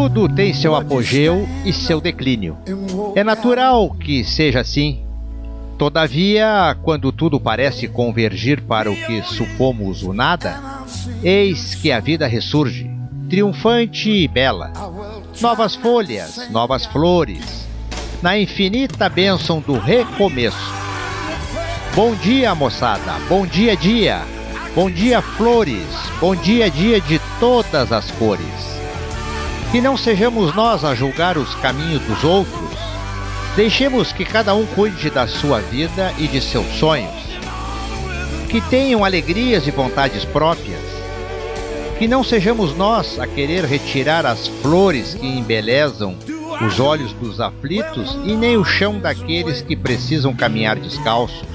Tudo tem seu apogeu e seu declínio. É natural que seja assim. Todavia, quando tudo parece convergir para o que supomos o nada, eis que a vida ressurge, triunfante e bela. Novas folhas, novas flores, na infinita bênção do recomeço. Bom dia, moçada, bom dia, dia. Bom dia, flores, bom dia, dia de todas as cores. Que não sejamos nós a julgar os caminhos dos outros. Deixemos que cada um cuide da sua vida e de seus sonhos. Que tenham alegrias e vontades próprias. Que não sejamos nós a querer retirar as flores que embelezam os olhos dos aflitos e nem o chão daqueles que precisam caminhar descalços.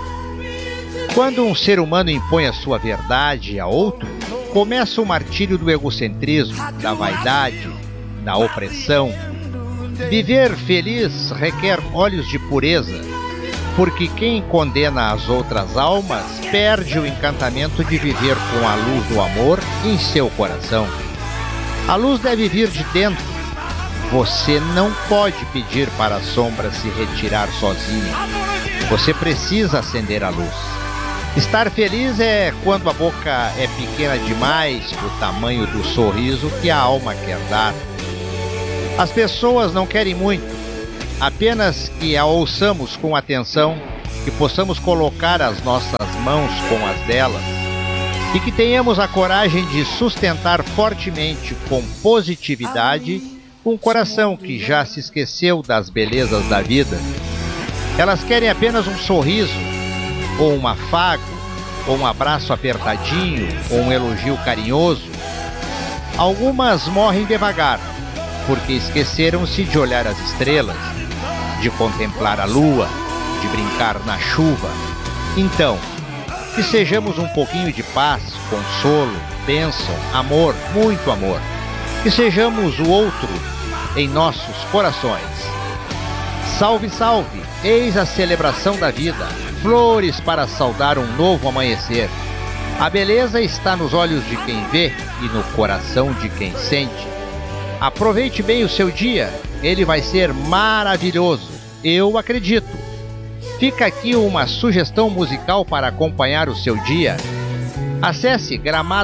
Quando um ser humano impõe a sua verdade a outro, começa o martírio do egocentrismo, da vaidade, da opressão. Viver feliz requer olhos de pureza, porque quem condena as outras almas perde o encantamento de viver com a luz do amor em seu coração. A luz deve vir de dentro. Você não pode pedir para a sombra se retirar sozinha. Você precisa acender a luz. Estar feliz é quando a boca é pequena demais para o tamanho do sorriso que a alma quer dar. As pessoas não querem muito, apenas que a ouçamos com atenção, que possamos colocar as nossas mãos com as delas e que tenhamos a coragem de sustentar fortemente com positividade um coração que já se esqueceu das belezas da vida. Elas querem apenas um sorriso, ou um afago, ou um abraço apertadinho, ou um elogio carinhoso. Algumas morrem devagar, porque esqueceram-se de olhar as estrelas, de contemplar a lua, de brincar na chuva. Então, que sejamos um pouquinho de paz, consolo, bênção, amor, muito amor. Que sejamos o outro em nossos corações. Salve, salve! Eis a celebração da vida, flores para saudar um novo amanhecer. A beleza está nos olhos de quem vê e no coração de quem sente. Aproveite bem o seu dia, ele vai ser maravilhoso, eu acredito. Fica aqui uma sugestão musical para acompanhar o seu dia. Acesse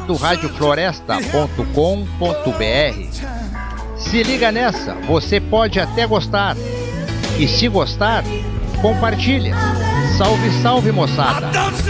gramadoradiofloresta.com.br. Se liga nessa, você pode até gostar. E se gostar, compartilha. Salve, salve, moçada!